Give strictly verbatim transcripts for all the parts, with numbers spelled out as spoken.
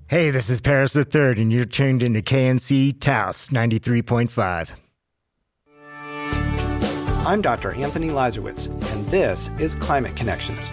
Hey, this is Paris the Third, and you're tuned into K N C Taos ninety-three point five. I'm Doctor Anthony Lazarowitz, and this is Climate Connections.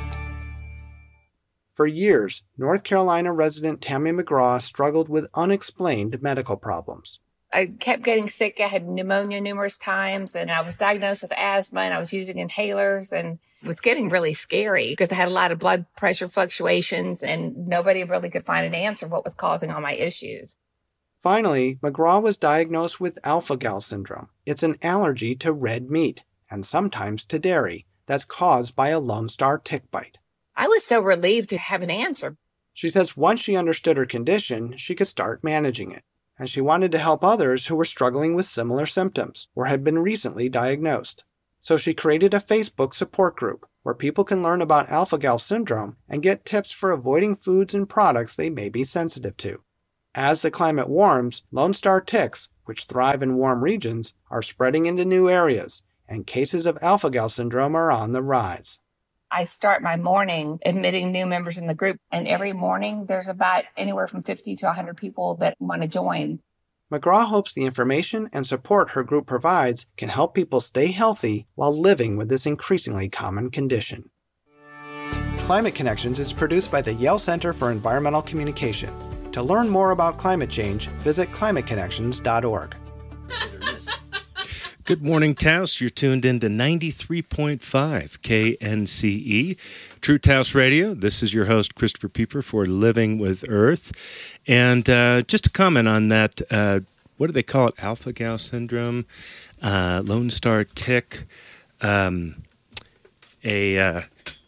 For years, North Carolina resident Tammy McGraw struggled with unexplained medical problems. I kept getting sick. I had pneumonia numerous times, and I was diagnosed with asthma, and I was using inhalers, and it was getting really scary because I had a lot of blood pressure fluctuations, and nobody really could find an answer what was causing all my issues. Finally, McGraw was diagnosed with alpha-gal syndrome. It's an allergy to red meat, and sometimes to dairy, that's caused by a Lone Star tick bite. I was so relieved to have an answer. She says once she understood her condition, she could start managing it. And she wanted to help others who were struggling with similar symptoms or had been recently diagnosed. So she created a Facebook support group where people can learn about alpha-gal syndrome and get tips for avoiding foods and products they may be sensitive to. As the climate warms, Lone Star ticks, which thrive in warm regions, are spreading into new areas, and cases of alpha-gal syndrome are on the rise. I start my morning admitting new members in the group, and every morning there's about anywhere from fifty to one hundred people that want to join. McGraw hopes the information and support her group provides can help people stay healthy while living with this increasingly common condition. Climate Connections is produced by the Yale Center for Environmental Communication. To learn more about climate change, visit climate connections dot org. Good morning, Taos. You're tuned into ninety-three point five K N C E, True Taos Radio. This is your host, Christopher Pieper, for Living with Earth. And uh, just to comment on that, uh, what do they call it? Alpha-gal syndrome, uh, Lone Star tick, um, a uh,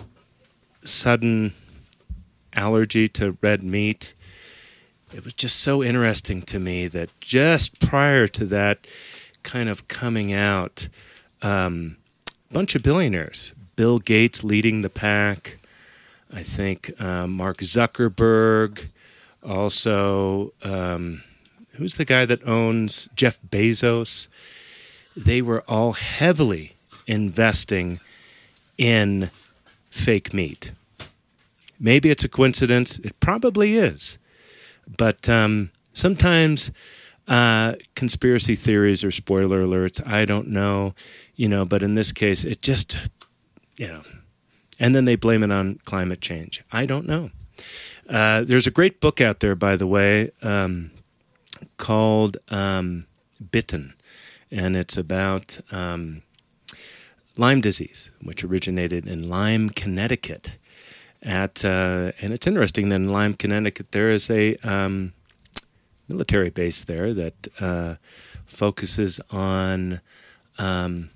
sudden allergy to red meat. It was just so interesting to me that just prior to that kind of coming out, um, a bunch of billionaires, Bill Gates leading the pack, I think uh, Mark Zuckerberg, also, um, who's the guy that owns Jeff Bezos? They were all heavily investing in fake meat. Maybe it's a coincidence. It probably is. But um, sometimes uh, conspiracy theories or spoiler alerts, I don't know, you know, but in this case, it just, you know, and then they blame it on climate change. I don't know. Uh, there's a great book out there, by the way, um, called um, Bitten, and it's about um, Lyme disease, which originated in Lyme, Connecticut. At uh, and it's interesting that in Lyme, Connecticut, there is a um, military base there that uh, focuses on um,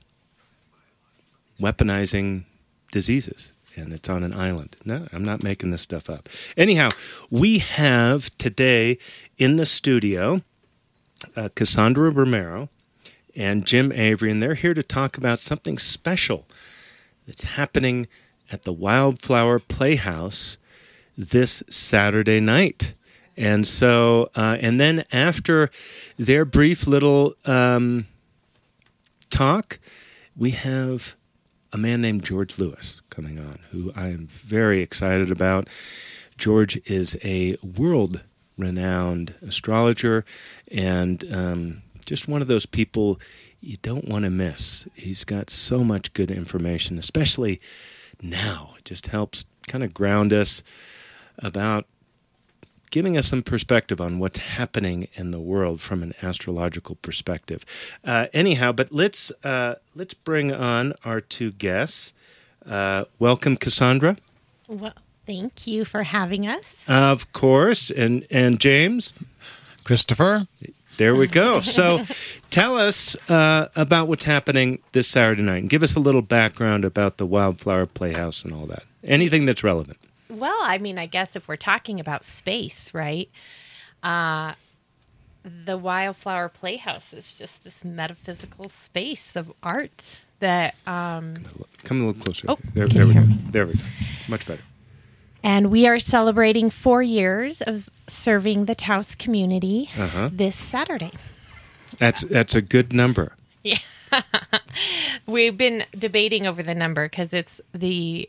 weaponizing diseases, and it's on an island. No, I'm not making this stuff up. Anyhow, we have today in the studio uh, Cassandra Romero and Jim Avery, and they're here to talk about something special that's happening at the Wildflower Playhouse this Saturday night. And so, uh, and then after their brief little um, talk, we have a man named George Lewis coming on, who I am very excited about. George is a world-renowned astrologer and um, just one of those people you don't want to miss. He's got so much good information, especially now. It just helps kind of ground us about giving us some perspective on what's happening in the world from an astrological perspective. Uh, anyhow, but let's uh, let's bring on our two guests. Uh, welcome, Cassandra. Well, thank you for having us. Of course, and and James. Christopher. There we go. So tell us uh, about what's happening this Saturday night and give us a little background about the Wildflower Playhouse and all that. Anything that's relevant. Well, I mean, I guess if we're talking about space, right? Uh, the Wildflower Playhouse is just this metaphysical space of art that... Um, Come a little closer. Oh, there, can there you we hear go. me? There we go. Much better. And we are celebrating four years of serving the Taos community uh-huh. this Saturday. That's that's a good number. Yeah. We've been debating over the number because it's the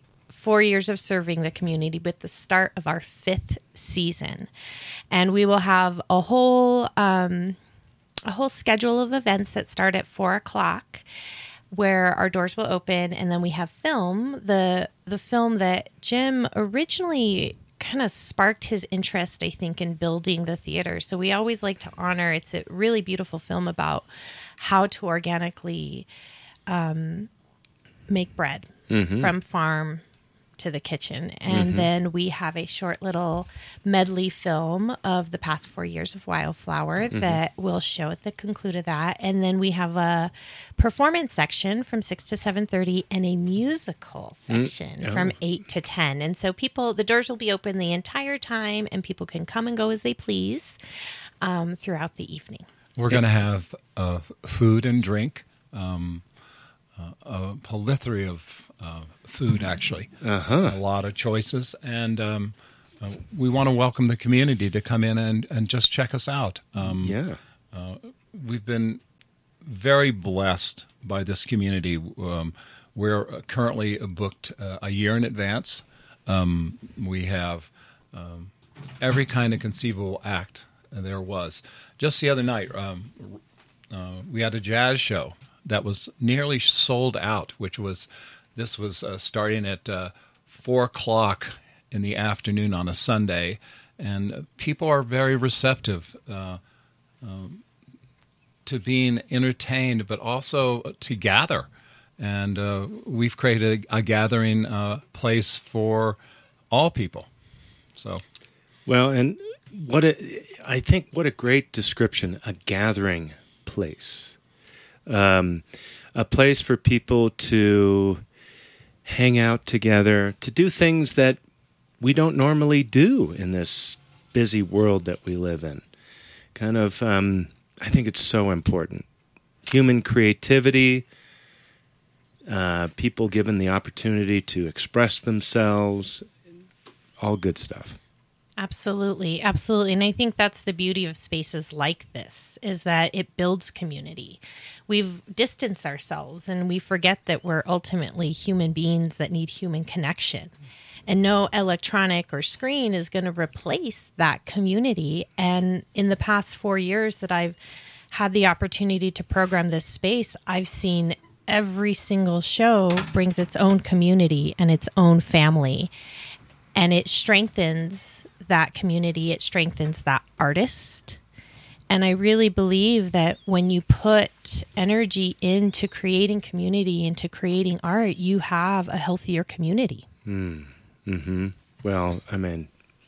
four years of serving the community with the start of our fifth season. And we will have a whole um, a whole schedule of events that start at four o'clock where our doors will open, and then we have film, the the film that Jim originally kind of sparked his interest, I think, in building the theater. So we always like to honor, it's a really beautiful film about how to organically um, make bread mm-hmm. from farm to the kitchen. And mm-hmm. then we have a short little medley film of the past four years of Wildflower mm-hmm. that we'll show at the conclude of that. And then we have a performance section from six to seven thirty and a musical section mm. oh. from eight to ten. And so people, the doors will be open the entire time and people can come and go as they please um, throughout the evening. We're going to have uh, food and drink, um, uh, a plethora of uh, food, actually. Uh-huh. A lot of choices. And um, uh, we want to welcome the community to come in and, and just check us out. Um, yeah. Uh, we've been very blessed by this community. Um, we're currently booked uh, a year in advance. Um, we have um, every kind of conceivable act there was. Just the other night, um, uh, we had a jazz show that was nearly sold out, which was, this was uh, starting at uh, four o'clock in the afternoon on a Sunday, and people are very receptive uh, um, to being entertained, but also to gather. And uh, we've created a, a gathering uh, place for all people. So, well, and what a, I think what a great description, a gathering place. Um, a place for people to hang out together, to do things that we don't normally do in this busy world that we live in. Kind of, um, I think it's so important. Human creativity, uh, people given the opportunity to express themselves, all good stuff. Absolutely. Absolutely. And I think that's the beauty of spaces like this, is that it builds community. We've distanced ourselves and we forget that we're ultimately human beings that need human connection. And no electronic or screen is going to replace that community. And in the past four years that I've had the opportunity to program this space, I've seen every single show brings its own community and its own family. And it strengthens that community, it strengthens that artist. And I really believe that when you put energy into creating community, into creating art, you have a healthier community. Mm. Mm-hmm. Well, I mean,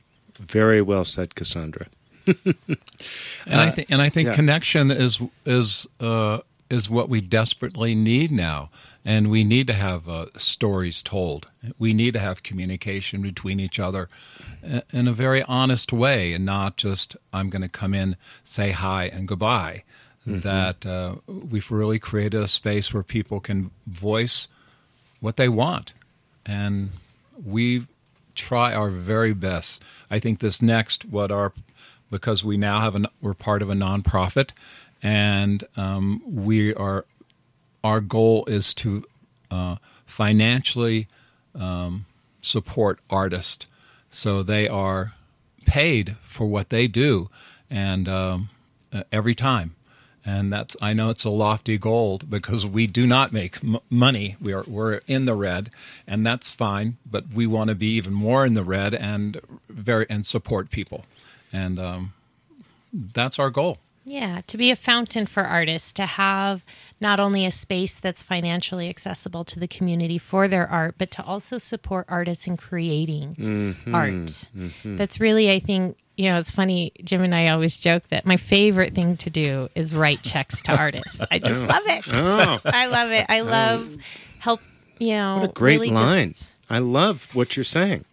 very well said, Cassandra. and uh, I think, and I think yeah. connection is is uh, is what we desperately need now. And we need to have uh, stories told. We need to have communication between each other in a very honest way, and not just, I'm going to come in, say hi, and goodbye. Mm-hmm. That uh, we've really created a space where people can voice what they want. And we try our very best. I think this next, what our, because we now have, a, we're part of a nonprofit, and um, we are, our goal is to uh, financially um, support artists so they are paid for what they do, and um, uh, every time. And that's, I know it's a lofty goal because we do not make m- money. We are we're in the red, and that's fine. But we want to be even more in the red and very and support people, and um, that's our goal. Yeah, to be a fountain for artists, to have not only a space that's financially accessible to the community for their art, but to also support artists in creating mm-hmm, art. Mm-hmm. That's really, I think, you know, it's funny, Jim and I always joke that my favorite thing to do is write checks to artists. I just love it. Oh. I love it. I love help, you know. What a great really line. Just, I love what you're saying.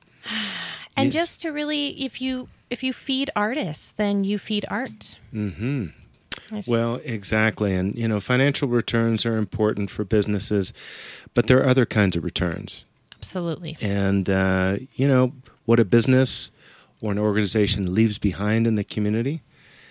And yes. just to really, if you if you feed artists, then you feed art. Mm-hmm. Well, exactly. And, you know, financial returns are important for businesses, but there are other kinds of returns. Absolutely. And, uh, you know, what a business or an organization leaves behind in the community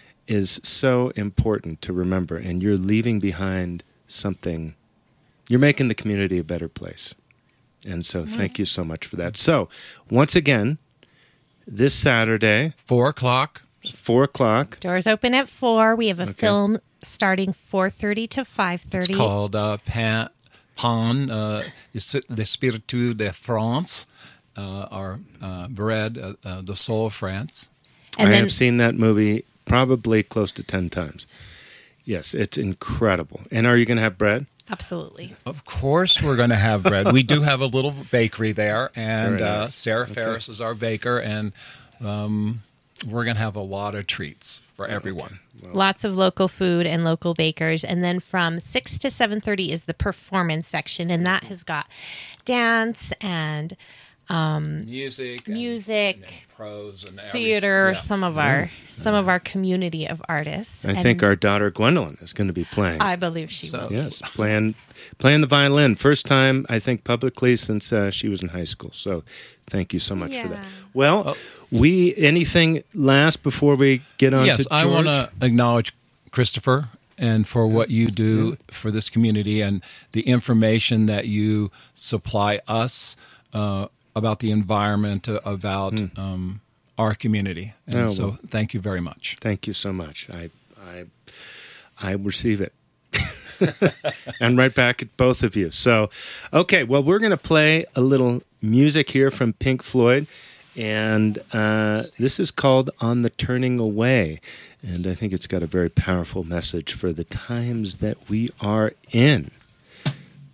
is so important to remember. And you're leaving behind something. You're making the community a better place. And so thank you so much for that. So once again, this Saturday, Four o'clock. four o'clock. Doors open at four. We have a Okay. film starting four thirty to five thirty. It's called uh, Pan, Pan uh, l'Espiritu de France, uh, our uh, bread, uh, uh, the soul of France. And I then have seen that movie probably close to ten times. Yes, it's incredible. And are you going to have bread? absolutely. Of course, we're going to have bread. We do have a little bakery there, and Very uh, nice. Sarah Okay. Ferris is our baker, and um, we're going to have a lot of treats for everyone. Lots of local food and local bakers. And then from six to seven thirty is the performance section, and that has got dance and Music, and- Music, and prose, and everything. theater, Yeah. some of our some of our community of artists. I And think our daughter Gwendolyn is going to be playing. I believe she So- will. Yes, playing playing the violin. First time, I think, publicly since uh, she was in high school. So thank you so much for that. Yeah. Well, we anything last before we get on Yes, to George? I want to acknowledge Christopher and for what you do for this community and the information that you supply us uh, about the environment, uh, about um, our community. And Oh, so well. thank you very much. Thank you so much. I I I receive it. And right back at both of you. So, okay, well, we're going to play a little music here from Pink Floyd. And uh, this is called On the Turning Away. And I think it's got a very powerful message for the times that we are in.